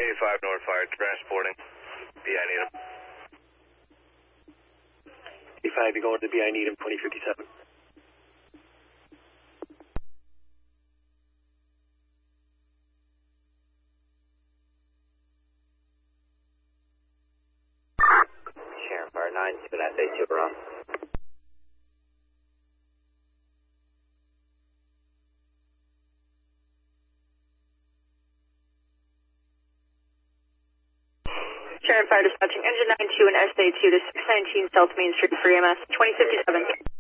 85 North Fire, transporting. BI Needham. 85, you're going to BI Needham, 2057. Sharon Fire 92 and SA2 around. Sharon Fire dispatching engine 92 and SA2 to 619 South Main Street for EMS 2057.